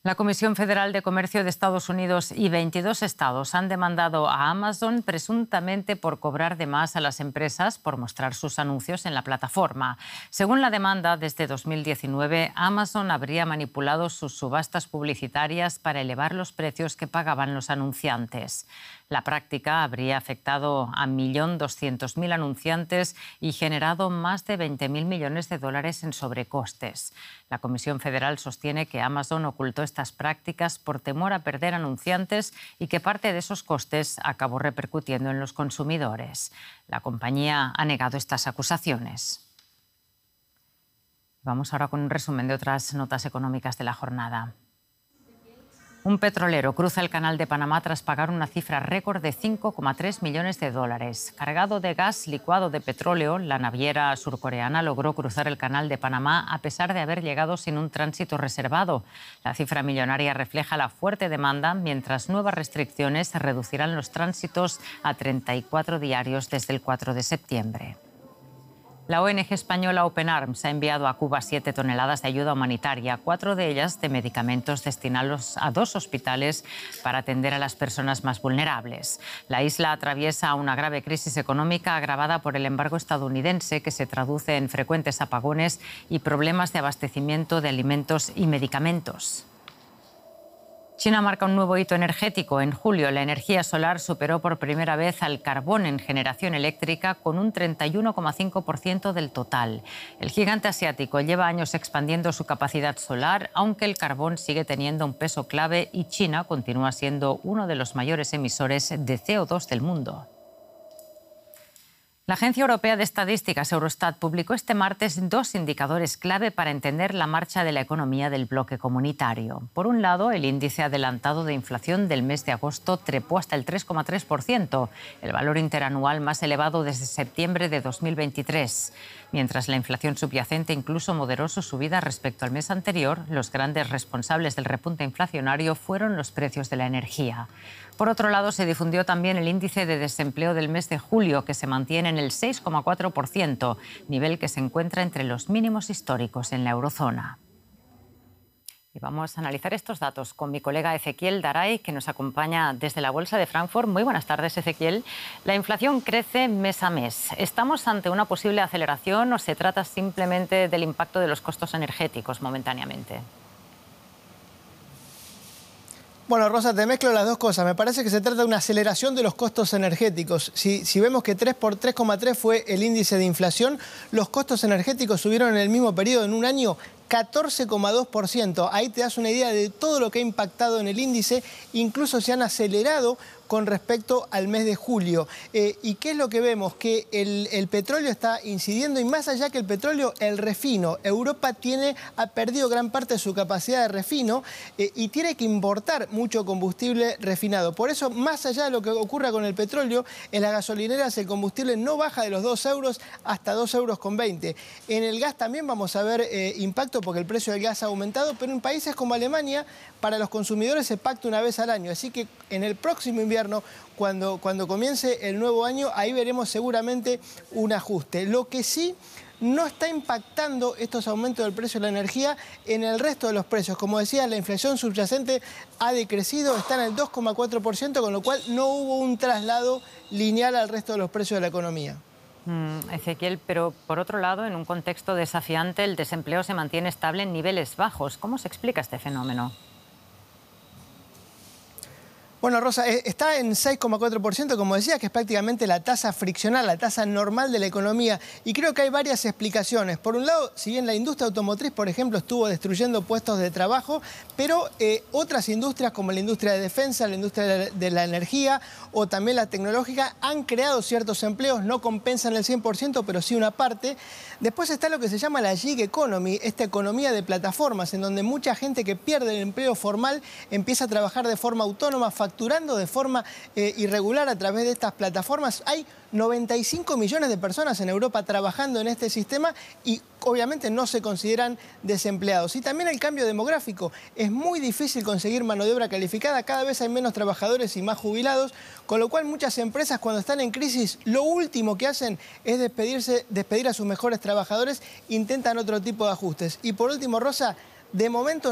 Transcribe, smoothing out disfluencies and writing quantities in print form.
La Comisión Federal de Comercio de Estados Unidos y 22 estados han demandado a Amazon presuntamente por cobrar de más a las empresas por mostrar sus anuncios en la plataforma. Según la demanda, desde 2019, Amazon habría manipulado sus subastas publicitarias para elevar los precios que pagaban los anunciantes. La práctica habría afectado a 1.200.000 anunciantes y generado más de 20.000 millones de dólares en sobrecostes. La Comisión Federal sostiene que Amazon ocultó estas prácticas por temor a perder anunciantes y que parte de esos costes acabó repercutiendo en los consumidores. La compañía ha negado estas acusaciones. Vamos ahora con un resumen de otras notas económicas de la jornada. Un petrolero cruza el Canal de Panamá tras pagar una cifra récord de 5,3 millones de dólares. Cargado de gas licuado de petróleo, la naviera surcoreana logró cruzar el Canal de Panamá a pesar de haber llegado sin un tránsito reservado. La cifra millonaria refleja la fuerte demanda, mientras nuevas restricciones reducirán los tránsitos a 34 diarios desde el 4 de septiembre. La ONG española Open Arms ha enviado a Cuba 7 toneladas de ayuda humanitaria, 4 de ellas de medicamentos destinados a 2 hospitales para atender a las personas más vulnerables. La isla atraviesa una grave crisis económica agravada por el embargo estadounidense, que se traduce en frecuentes apagones y problemas de abastecimiento de alimentos y medicamentos. China marca un nuevo hito energético. En julio, la energía solar superó por primera vez al carbón en generación eléctrica con un 31,5% del total. El gigante asiático lleva años expandiendo su capacidad solar, aunque el carbón sigue teniendo un peso clave y China continúa siendo uno de los mayores emisores de CO2 del mundo. La Agencia Europea de Estadísticas, Eurostat, publicó este martes 2 indicadores clave para entender la marcha de la economía del bloque comunitario. Por un lado, el índice adelantado de inflación del mes de agosto trepó hasta el 3,3%, el valor interanual más elevado desde septiembre de 2023. Mientras la inflación subyacente incluso moderó su subida respecto al mes anterior, los grandes responsables del repunte inflacionario fueron los precios de la energía. Por otro lado, se difundió también el índice de desempleo del mes de julio, que se mantiene en el 6,4%, nivel que se encuentra entre los mínimos históricos en la eurozona. Y vamos a analizar estos datos con mi colega Ezequiel Daray, que nos acompaña desde la Bolsa de Frankfurt. Muy buenas tardes, Ezequiel. La inflación crece mes a mes. ¿Estamos ante una posible aceleración o se trata simplemente del impacto de los costos energéticos momentáneamente? Bueno, Rosa, te mezclo las dos cosas. Me parece que se trata de una aceleración de los costos energéticos. Si vemos que 3 por 3,3 fue el índice de inflación, los costos energéticos subieron en el mismo periodo, en un año, 14,2%. Ahí te das una idea de todo lo que ha impactado en el índice. Incluso se han acelerado con respecto al mes de julio. ¿Y qué es lo que vemos? Que el petróleo está incidiendo, y más allá que el petróleo, el refino. Europa ha perdido gran parte de su capacidad de refino y tiene que importar mucho combustible refinado. Por eso, más allá de lo que ocurra con el petróleo, en las gasolineras el combustible no baja de los 2 euros hasta 2,20 euros. En el gas también vamos a ver impacto porque el precio del gas ha aumentado, pero en países como Alemania, para los consumidores se pacta una vez al año. Así que en el próximo invierno, cuando comience el nuevo año, ahí veremos seguramente un ajuste. Lo que sí no está impactando estos aumentos del precio de la energía en el resto de los precios. Como decía, la inflación subyacente ha decrecido, está en el 2,4%, con lo cual no hubo un traslado lineal al resto de los precios de la economía. Ezequiel, pero por otro lado, en un contexto desafiante, el desempleo se mantiene estable en niveles bajos. ¿Cómo se explica este fenómeno? Bueno, Rosa, está en 6,4%, como decía, que es prácticamente la tasa friccional, la tasa normal de la economía. Y creo que hay varias explicaciones. Por un lado, si bien la industria automotriz, por ejemplo, estuvo destruyendo puestos de trabajo, pero otras industrias como la industria de defensa, la industria de la energía o también la tecnológica han creado ciertos empleos, no compensan el 100%, pero sí una parte. Después está lo que se llama la gig economy, esta economía de plataformas, en donde mucha gente que pierde el empleo formal empieza a trabajar de forma autónoma, facturando de forma irregular a través de estas plataformas. Hay 95 millones de personas en Europa trabajando en este sistema y obviamente no se consideran desempleados. Y también el cambio demográfico. Es muy difícil conseguir mano de obra calificada, cada vez hay menos trabajadores y más jubilados, con lo cual muchas empresas, cuando están en crisis, lo último que hacen es despedir a sus mejores trabajadores, intentan otro tipo de ajustes. Y por último, Rosa, de momento